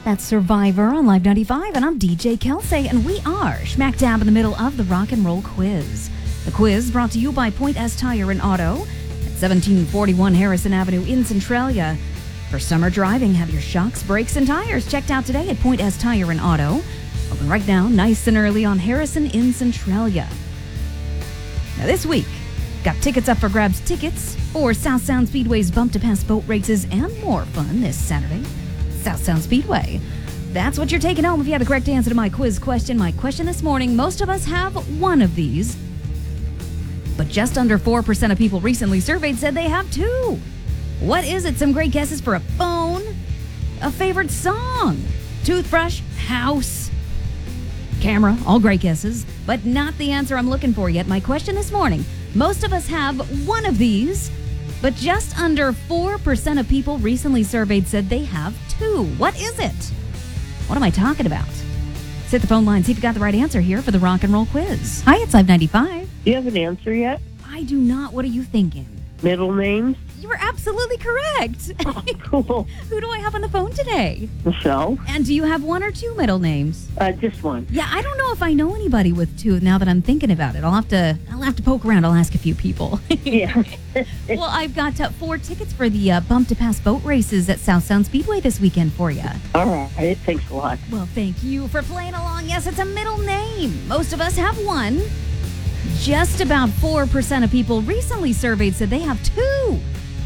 That's Survivor on Live 95, and I'm DJ Kelsey, and we are smack dab in the middle of the Rock and Roll Quiz. The quiz brought to you by Point S Tire and Auto at 1741 Harrison Avenue in Centralia. For summer driving, have your shocks, brakes, and tires checked out today at Point S Tire and Auto. Open right now, nice and early on Harrison in Centralia. Now this week, got tickets up for grabs, tickets for South Sound Speedway's Bump to Pass boat races and more fun this Saturday. South Sound Speedway. That's what you're taking home if you have the correct answer to my quiz question. My question this morning, most of us have one of these, but just under 4% of people recently surveyed said they have two. What is it? Some great guesses for a phone, a favorite song, toothbrush, house, camera, all great guesses, but not the answer I'm looking for yet. My question this morning, most of us have one of these, but just under 4% of people recently surveyed said they have two. What is it? What am I talking about? Hit the phone line, see if you got the right answer here for the Rock and Roll Quiz. Hi, it's Live 95. Do you have an answer yet? I do not. What are you thinking? Middle names? You were absolutely correct. Oh, cool. Who do I have on the phone today? Michelle? And do you have one or two middle names? Just one. Yeah, I don't know if I know anybody with two now that I'm thinking about it. I'll have to poke around. I'll ask a few people. Yeah. Well, I've got 4 tickets for the Bump to Pass boat races at South Sound Speedway this weekend for you. All right. Thanks a lot. Well, thank you for playing along. Yes, it's a middle name. Most of us have one. Just about 4% of people recently surveyed said they have two.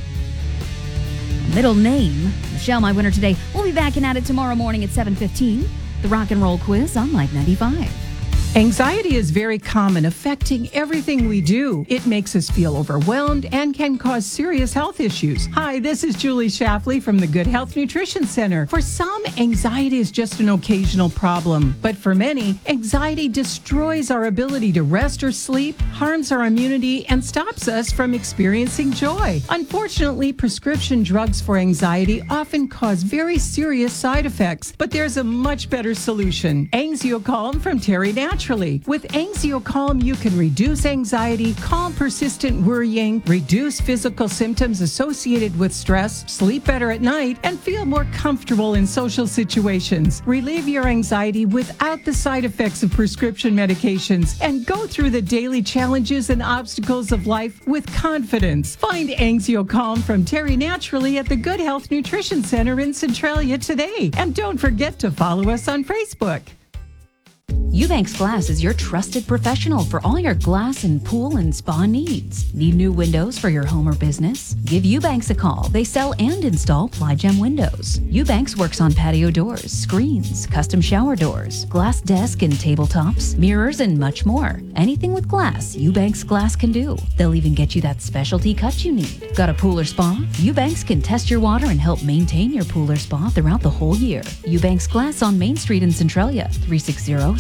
Middle name. Michelle, my winner today. We'll be back at it tomorrow morning at 7:15. The Rock and Roll Quiz on Live 95. Anxiety is very common, affecting everything we do. It makes us feel overwhelmed and can cause serious health issues. Hi, this is Julie Shafley from the Good Health Nutrition Center. For some, anxiety is just an occasional problem. But for many, anxiety destroys our ability to rest or sleep, harms our immunity, and stops us from experiencing joy. Unfortunately, prescription drugs for anxiety often cause very serious side effects. But there's a much better solution. Angio-Calm from Terry Naturally. With Angio-Calm, you can reduce anxiety, calm persistent worrying, reduce physical symptoms associated with stress, sleep better at night, and feel more comfortable in social situations. Relieve your anxiety without the side effects of prescription medications and go through the daily challenges and obstacles of life with confidence. Find Angio-Calm from Terry Naturally at the Good Health Nutrition Center in Centralia today. And don't forget to follow us on Facebook. Eubanks Glass is your trusted professional for all your glass and pool and spa needs. Need new windows for your home or business? Give Eubanks a call. They sell and install Ply-Gem windows. Eubanks works on patio doors, screens, custom shower doors, glass desk and tabletops, mirrors, and much more. Anything with glass, Eubanks Glass can do. They'll even get you that specialty cut you need. Got a pool or spa? Eubanks can test your water and help maintain your pool or spa throughout the whole year. Eubanks Glass on Main Street in Centralia, 360